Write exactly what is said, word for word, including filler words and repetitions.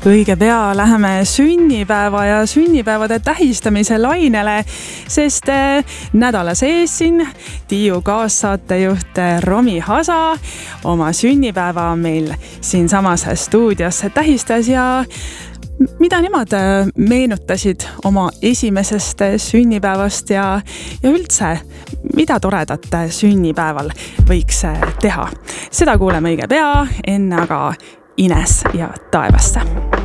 õige pea läheme sünnipäeva ja sünnipäevade tähistamise lainele, sest nädala sees siin Tiiu kaassaatejuht Romi Hasa oma sünnipäeva meil siin samas stuudios tähistas ja mida nemad meenutasid oma esimesest sünnipäevast ja, ja üldse, mida toredat sünnipäeval võiks teha. Seda kuuleme õige pea, enne aga Ines ja taevasse.